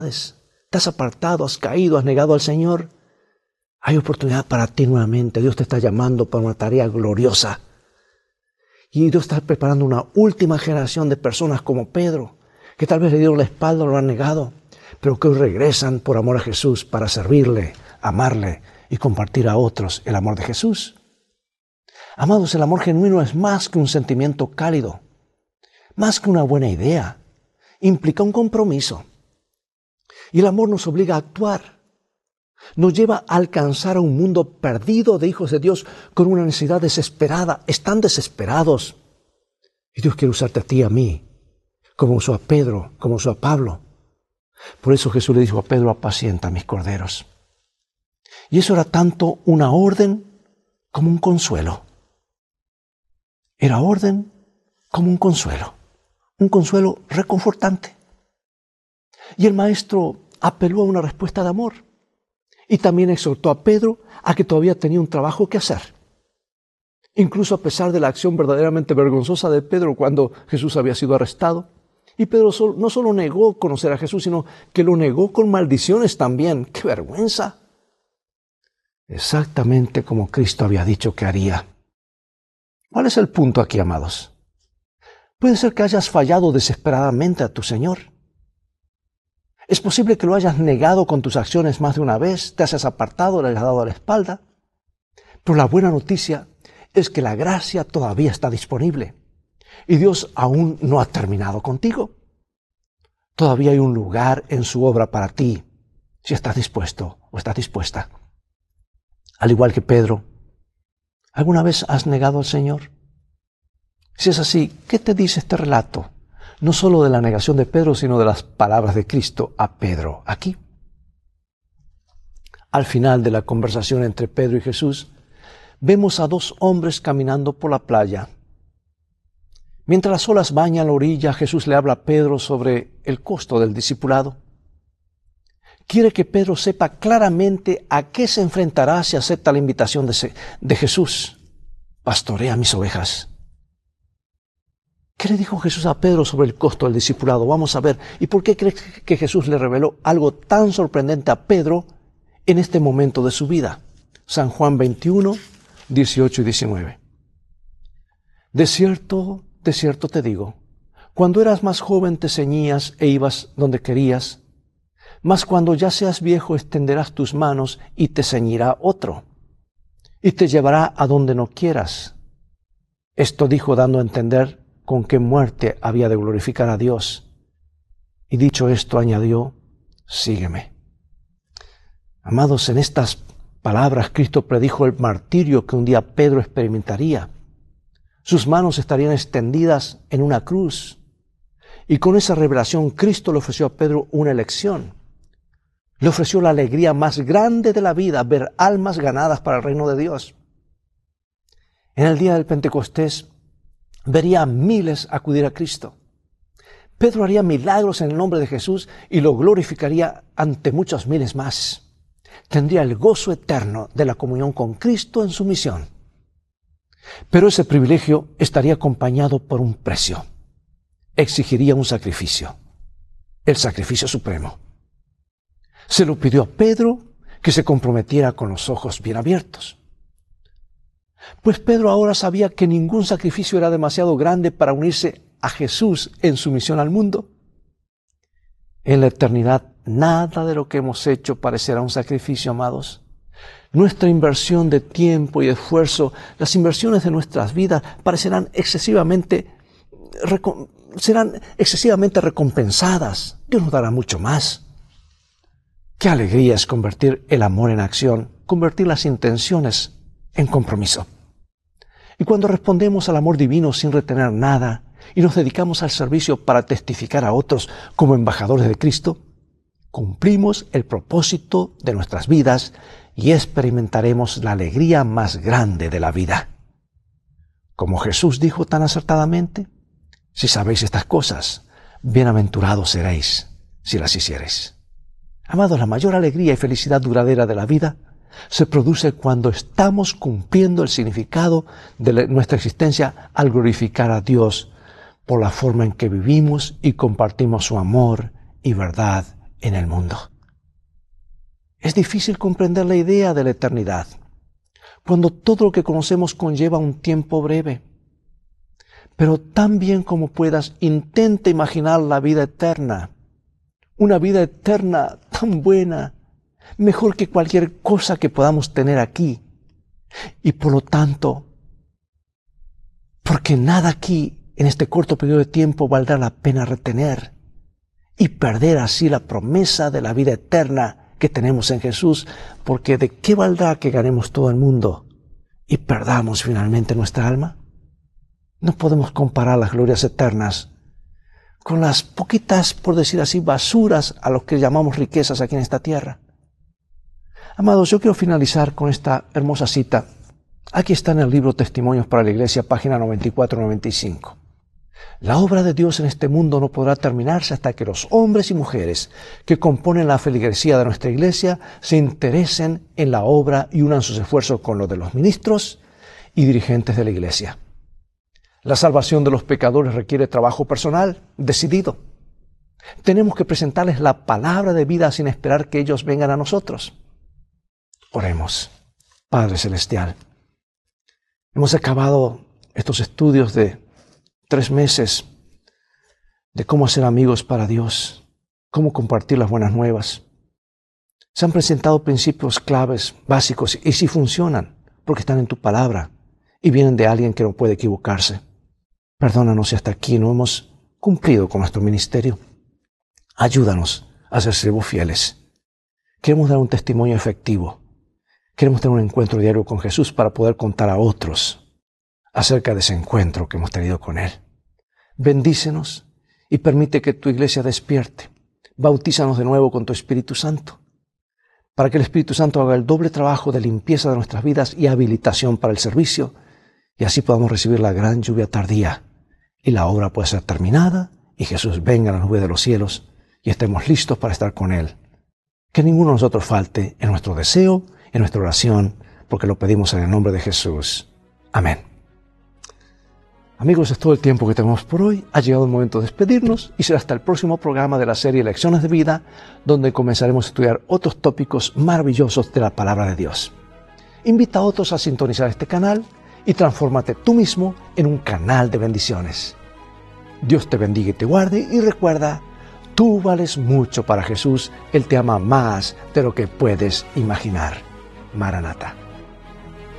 te has apartado, has caído, has negado al Señor, hay oportunidad para ti nuevamente. Dios te está llamando para una tarea gloriosa. Y Dios está preparando una última generación de personas como Pedro, que tal vez le dieron la espalda o lo han negado, pero que hoy regresan por amor a Jesús para servirle, amarle y compartir a otros el amor de Jesús. Amados, el amor genuino es más que un sentimiento cálido, más que una buena idea. Implica un compromiso. Y el amor nos obliga a actuar. Nos lleva a alcanzar a un mundo perdido de hijos de Dios con una necesidad desesperada. Están desesperados. Y Dios quiere usarte a ti y a mí, como usó a Pedro, como usó a Pablo. Por eso Jesús le dijo a Pedro: apacienta mis corderos. Y eso era tanto una orden como un consuelo. Era orden como un consuelo reconfortante. Y el maestro apeló a una respuesta de amor. Y también exhortó a Pedro a que todavía tenía un trabajo que hacer. Incluso a pesar de la acción verdaderamente vergonzosa de Pedro cuando Jesús había sido arrestado. Y Pedro no solo negó conocer a Jesús, sino que lo negó con maldiciones también. ¡Qué vergüenza! Exactamente como Cristo había dicho que haría. ¿Cuál es el punto aquí, amados? Puede ser que hayas fallado desesperadamente a tu Señor. Es posible que lo hayas negado con tus acciones más de una vez, te hayas apartado, le hayas dado la espalda. Pero la buena noticia es que la gracia todavía está disponible. Y Dios aún no ha terminado contigo. Todavía hay un lugar en su obra para ti, si estás dispuesto o estás dispuesta. Al igual que Pedro, ¿alguna vez has negado al Señor? Si es así, ¿qué te dice este relato? No solo de la negación de Pedro, sino de las palabras de Cristo a Pedro aquí. Al final de la conversación entre Pedro y Jesús, vemos a dos hombres caminando por la playa. Mientras las olas bañan la orilla, Jesús le habla a Pedro sobre el costo del discipulado. Quiere que Pedro sepa claramente a qué se enfrentará si acepta la invitación de Jesús. Pastorea mis ovejas. ¿Qué le dijo Jesús a Pedro sobre el costo del discipulado? Vamos a ver. ¿Y por qué crees que Jesús le reveló algo tan sorprendente a Pedro en este momento de su vida? San Juan 21, 18 y 19. De cierto te digo, cuando eras más joven te ceñías e ibas donde querías, mas cuando ya seas viejo extenderás tus manos y te ceñirá otro, y te llevará a donde no quieras. Esto dijo dando a entender con qué muerte había de glorificar a Dios. Y dicho esto añadió: sígueme. Amados, en estas palabras Cristo predijo el martirio que un día Pedro experimentaría. Sus manos estarían extendidas en una cruz. Y con esa revelación Cristo le ofreció a Pedro una elección. Le ofreció la alegría más grande de la vida, ver almas ganadas para el reino de Dios. En el día del Pentecostés vería a miles acudir a Cristo. Pedro haría milagros en el nombre de Jesús y lo glorificaría ante muchos miles más. Tendría el gozo eterno de la comunión con Cristo en su misión. Pero ese privilegio estaría acompañado por un precio. Exigiría un sacrificio, el sacrificio supremo. Se lo pidió a Pedro que se comprometiera con los ojos bien abiertos. Pues Pedro ahora sabía que ningún sacrificio era demasiado grande para unirse a Jesús en su misión al mundo. En la eternidad, nada de lo que hemos hecho parecerá un sacrificio, amados. Nuestra inversión de tiempo y esfuerzo, las inversiones de nuestras vidas, serán excesivamente recompensadas. Dios nos dará mucho más. Qué alegría es convertir el amor en acción, convertir las intenciones en compromiso. Y cuando respondemos al amor divino sin retener nada y nos dedicamos al servicio para testificar a otros como embajadores de Cristo, cumplimos el propósito de nuestras vidas y experimentaremos la alegría más grande de la vida. Como Jesús dijo tan acertadamente: si sabéis estas cosas, bienaventurados seréis si las hiciereis. Amados, la mayor alegría y felicidad duradera de la vida se produce cuando estamos cumpliendo el significado de nuestra existencia al glorificar a Dios por la forma en que vivimos y compartimos su amor y verdad en el mundo. Es difícil comprender la idea de la eternidad, cuando todo lo que conocemos conlleva un tiempo breve. Pero tan bien como puedas, intenta imaginar la vida eterna. Una vida eterna tan buena, mejor que cualquier cosa que podamos tener aquí. Y por lo tanto, porque nada aquí, en este corto periodo de tiempo, valdrá la pena retener y perder así la promesa de la vida eterna que tenemos en Jesús, porque ¿de qué valdrá que ganemos todo el mundo y perdamos finalmente nuestra alma? No podemos comparar las glorias eternas con las poquitas, por decir así, basuras a los que llamamos riquezas aquí en esta tierra. Amados, yo quiero finalizar con esta hermosa cita. Aquí está en el libro Testimonios para la Iglesia, página 94-95. La obra de Dios en este mundo no podrá terminarse hasta que los hombres y mujeres que componen la feligresía de nuestra Iglesia se interesen en la obra y unan sus esfuerzos con los de los ministros y dirigentes de la Iglesia. La salvación de los pecadores requiere trabajo personal, decidido. Tenemos que presentarles la palabra de vida sin esperar que ellos vengan a nosotros. Oremos. Padre Celestial, hemos acabado estos estudios de 3 meses de cómo hacer amigos para Dios, cómo compartir las buenas nuevas. Se han presentado principios claves, básicos, y sí funcionan, porque están en tu palabra y vienen de alguien que no puede equivocarse. Perdónanos si hasta aquí no hemos cumplido con nuestro ministerio. Ayúdanos a ser siervos fieles. Queremos dar un testimonio efectivo. Queremos tener un encuentro diario con Jesús para poder contar a otros acerca de ese encuentro que hemos tenido con Él. Bendícenos y permite que tu iglesia despierte. Bautízanos de nuevo con tu Espíritu Santo, para que el Espíritu Santo haga el doble trabajo de limpieza de nuestras vidas y habilitación para el servicio, y así podamos recibir la gran lluvia tardía, y la obra pueda ser terminada, y Jesús venga a la nube de los cielos, y estemos listos para estar con Él. Que ninguno de nosotros falte en nuestro deseo, en nuestra oración, porque lo pedimos en el nombre de Jesús. Amén. Amigos, es todo el tiempo que tenemos por hoy. Ha llegado el momento de despedirnos y será hasta el próximo programa de la serie Lecciones de Vida, donde comenzaremos a estudiar otros tópicos maravillosos de la Palabra de Dios. Invita a otros a sintonizar este canal y transfórmate tú mismo en un canal de bendiciones. Dios te bendiga y te guarde, y recuerda, tú vales mucho para Jesús. Él te ama más de lo que puedes imaginar. Maranata.